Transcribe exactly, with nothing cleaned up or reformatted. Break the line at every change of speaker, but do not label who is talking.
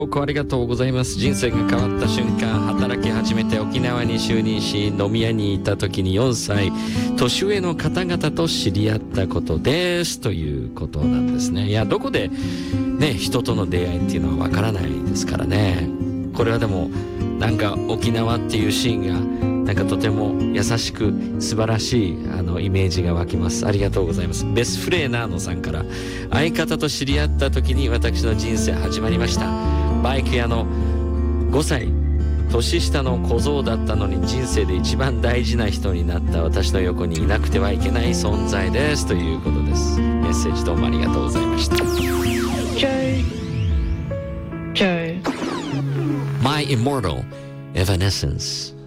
ありがとうございます。人生が変わった瞬間、働き始めて沖縄に就任し、飲み屋にいた時によんさい年上の方々と知り合ったことですということなんですね。いや、どこでね人との出会いっていうのはわからないですからね。これはでもなんか沖縄っていうシーンがなんかとても優しく素晴らしいあのイメージが湧きます。ありがとうございます。ベスフレーナーノさんから、相方と知り合った時に私の人生始まりました。バイク屋のごさい年下の小僧だったのに人生で一番大事な人になった私の横にいなくてはいけない存在ですということです。メッセージどうもありがとうございました。
Joe Joe
My Immortal Evanescence